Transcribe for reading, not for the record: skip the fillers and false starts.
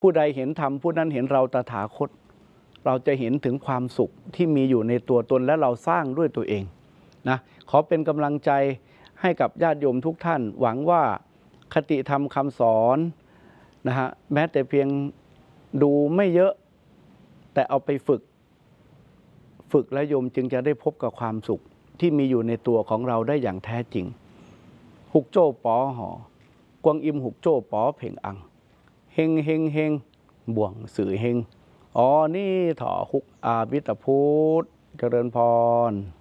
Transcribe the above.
ผู้ใดเห็นธรรมผู้นั้นเห็นเราตถาคตเราจะเห็นถึงความสุขที่มีอยู่ในตัวตนและเราสร้างด้วยตัวเองนะขอเป็นกำลังใจให้กับญาติโยมทุกท่านหวังว่าคติธรรมคำสอนนะฮะแม้แต่เพียงดูไม่เยอะแต่เอาไปฝึกแล้วโยมจึงจะได้พบกับความสุขที่มีอยู่ในตัวของเราได้อย่างแท้จริงหุกโจ้ป๋อหอกวางอิมหุกโจ้ป๋อเพ่งอังเฮงเฮงเฮงบ่วงสื่อเฮงอ๋อนี่ถอหุกอาบิตพุทธเจริญพร